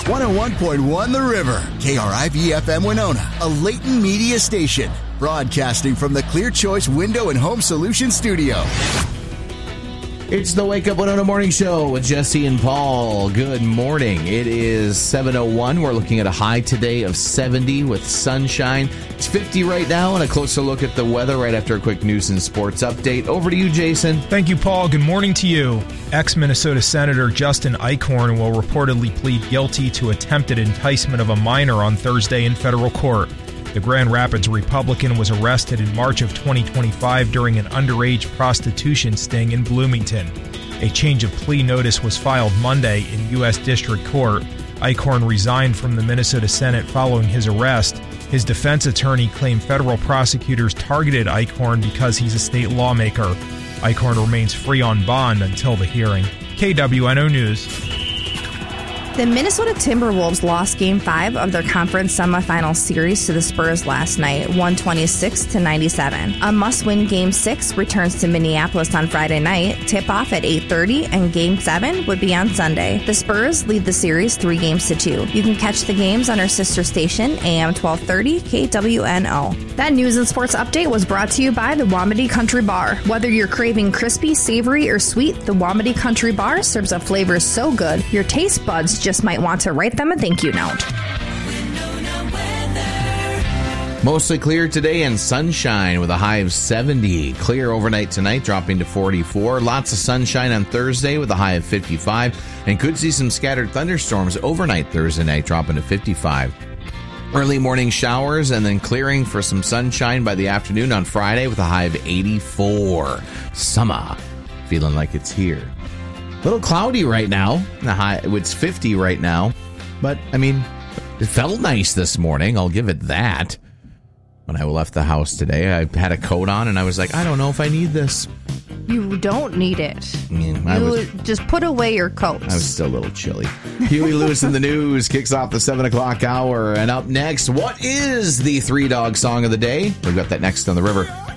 101.1 The River, KRIV-FM Winona, a Leighton Media station, broadcasting from the Clear Choice Window and Home Solutions studio. It's the Wake Up Winona Morning Show with Jesse and Paul. Good morning. It is 7:01. We're looking at a high today of 70 with sunshine. It's 50 right now, and a closer look at the weather right after a quick news and sports update. Over to you, Jason. Thank you, Paul. Good morning to you. Ex-Minnesota Senator Justin Eichhorn will reportedly plead guilty to attempted enticement of a minor on Thursday in federal court. The Grand Rapids Republican was arrested in March of 2025 during an underage prostitution sting in Bloomington. A change of plea notice was filed Monday in U.S. District Court. Eichhorn resigned from the Minnesota Senate following his arrest. His defense attorney claimed federal prosecutors targeted Eichhorn because he's a state lawmaker. Eichhorn remains free on bond until the hearing. KWNO News. The Minnesota Timberwolves lost Game 5 of their conference semifinal series to the Spurs last night, 126-97. A must-win Game 6 returns to Minneapolis on Friday night, tip-off at 8:30, and Game 7 would be on Sunday. The Spurs lead the series 3-2. You can catch the games on our sister station, AM 1230 KWNO. That news and sports update was brought to you by the Wamedy Country Bar. Whether you're craving crispy, savory, or sweet, the Wamedy Country Bar serves up flavors so good, your taste buds just might want to write them a thank you note. Mostly clear today and sunshine with a high of 70. Clear overnight tonight, dropping to 44. Lots of sunshine on Thursday with a high of 55. And could see some scattered thunderstorms overnight Thursday night, dropping to 55. Early morning showers and then clearing for some sunshine by the afternoon on Friday with a high of 84. Summer. Feeling like it's here. A little cloudy right now. The high, it's 50 right now. But, I mean, it felt nice this morning. I'll give it that. When I left the house today, I had a coat on, and I was like, I don't know if I need this. You don't need it. Just put away your coats. I was still a little chilly. Huey Lewis in the news kicks off the 7 o'clock hour. And up next, what is the 3-Dog song of the day? We've got that next on The River.